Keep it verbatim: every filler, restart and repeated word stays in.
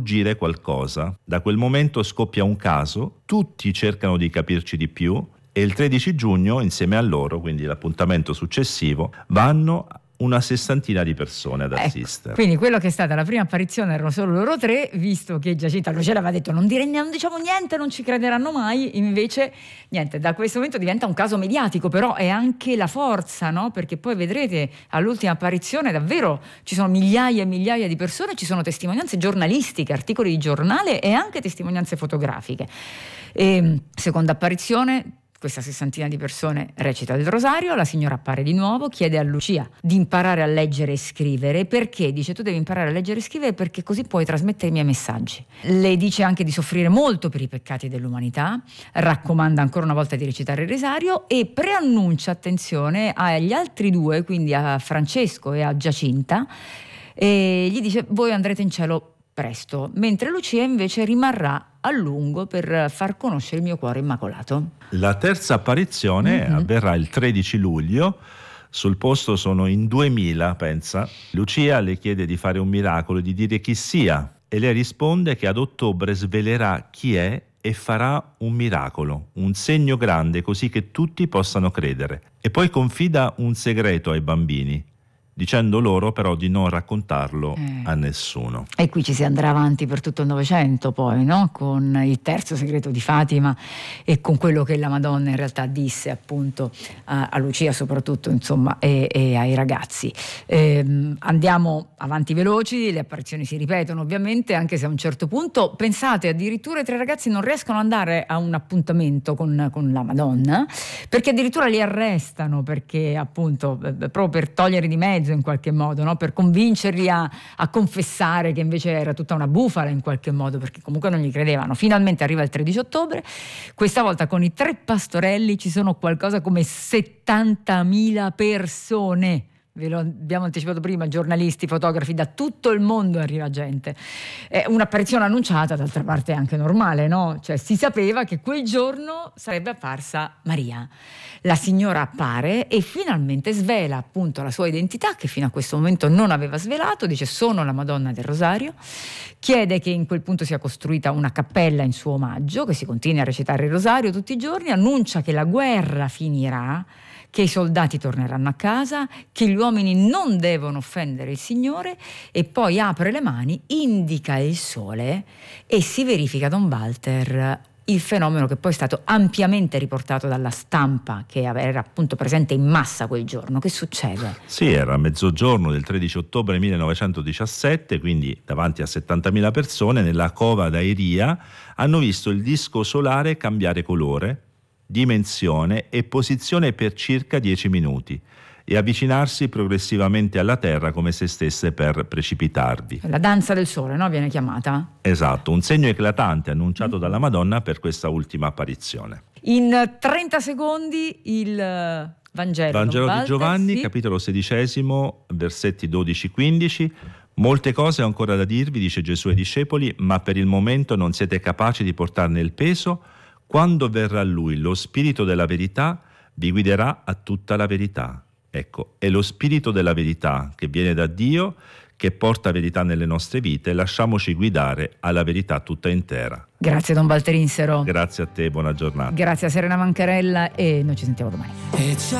sfuggire qualcosa. Da quel momento scoppia un caso, tutti cercano di capirci di più e il tredici giugno, insieme a loro, quindi l'appuntamento successivo, vanno una sessantina di persone ad assistere. Ecco, quindi quello che è stata la prima apparizione erano solo loro tre, visto che Giacinta Lucera aveva detto non, dire, non diciamo niente, non ci crederanno mai. Invece niente, da questo momento diventa un caso mediatico, però è anche la forza, no? Perché poi vedrete all'ultima apparizione davvero ci sono migliaia e migliaia di persone, ci sono testimonianze giornalistiche, articoli di giornale e anche testimonianze fotografiche. E, seconda apparizione, questa sessantina di persone recita il rosario, la signora appare di nuovo, chiede a Lucia di imparare a leggere e scrivere. Perché? Dice: tu devi imparare a leggere e scrivere perché così puoi trasmettere i miei messaggi. Le dice anche di soffrire molto per i peccati dell'umanità, raccomanda ancora una volta di recitare il rosario e preannuncia, attenzione, agli altri due, quindi a Francesco e a Giacinta, e gli dice: voi andrete in cielo presto, mentre Lucia invece rimarrà a lungo per far conoscere il mio cuore immacolato. La terza apparizione mm-hmm. avverrà il tredici luglio. Sul posto sono in duemila, pensa. Lucia le chiede di fare un miracolo, di dire chi sia, e lei risponde che ad ottobre svelerà chi è e farà un miracolo, un segno grande, così che tutti possano credere. E poi confida un segreto ai bambini, dicendo loro però di non raccontarlo eh. a nessuno. E qui ci si andrà avanti per tutto il Novecento poi, no? Con il terzo segreto di Fatima e con quello che la Madonna in realtà disse appunto a, a Lucia soprattutto, insomma, e, e ai ragazzi. Eh, andiamo avanti veloci, le apparizioni si ripetono ovviamente, anche se a un certo punto, pensate, addirittura i tre ragazzi non riescono ad andare a un appuntamento con, con la Madonna, perché addirittura li arrestano, perché appunto proprio per togliere di mezzo in qualche modo, no? Per convincerli a, a confessare che invece era tutta una bufala in qualche modo, perché comunque non gli credevano. Finalmente arriva il tredici ottobre, questa volta con i tre pastorelli ci sono qualcosa come settantamila persone. Ve lo abbiamo anticipato prima, giornalisti, fotografi, da tutto il mondo arriva gente. È un'apparizione annunciata, d'altra parte è anche normale, no? Cioè si sapeva che quel giorno sarebbe apparsa Maria. La signora appare e finalmente svela appunto la sua identità, che fino a questo momento non aveva svelato. Dice: sono la Madonna del Rosario. Chiede che in quel punto sia costruita una cappella in suo omaggio, che si continui a recitare il rosario tutti i giorni. Annuncia che la guerra finirà, che i soldati torneranno a casa, che gli uomini non devono offendere il Signore, e poi apre le mani, indica il sole e si verifica, Don Walter, il fenomeno che poi è stato ampiamente riportato dalla stampa, che era appunto presente in massa quel giorno. Che succede? Sì, era mezzogiorno del tredici ottobre millenovecentodiciassette, quindi davanti a settantamila persone nella cova d'Airia hanno visto il disco solare cambiare colore, dimensione e posizione per circa dieci minuti e avvicinarsi progressivamente alla Terra come se stesse per precipitarvi. La danza del sole, no? Viene chiamata? Esatto, un segno eclatante annunciato mm. dalla Madonna per questa ultima apparizione. In trenta secondi il Vangelo. Vangelo di Walter, Giovanni, sì. capitolo sedicesimo, versetti dodici quindici. Molte cose ho ancora da dirvi, dice Gesù ai discepoli, ma per il momento non siete capaci di portarne il peso. Quando verrà Lui, lo Spirito della verità, vi guiderà a tutta la verità. Ecco, è lo Spirito della verità che viene da Dio, che porta verità nelle nostre vite. Lasciamoci guidare alla verità tutta intera. Grazie Don Walter Insero. Grazie a te, buona giornata. Grazie a Serena Mancarella e noi ci sentiamo domani.